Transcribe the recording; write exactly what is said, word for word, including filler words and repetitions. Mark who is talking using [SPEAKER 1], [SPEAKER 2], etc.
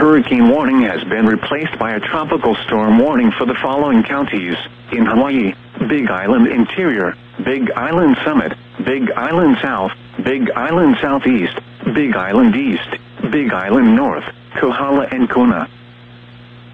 [SPEAKER 1] hurricane warning has been replaced by a tropical storm warning for the following counties: in Hawaii, Big Island Interior, Big Island Summit, Big Island South, Big Island Southeast, Big Island East, Big Island North, Kohala and Kona.